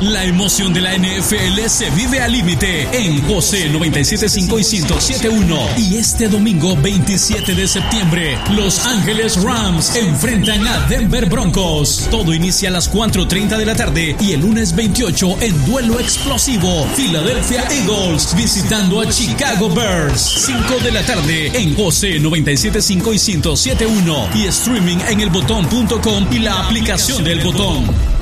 La emoción de la NFL se vive al límite en José 97.5 y 107.1. Y este domingo 27 de septiembre, Los Ángeles Rams enfrentan a Denver Broncos. Todo inicia a las 4:30 de la tarde y el lunes 28 en duelo explosivo, Philadelphia Eagles visitando a Chicago Bears. 5 de la tarde en José 97.5 y 107.1 y streaming en elbotón.com y la aplicación del Botón.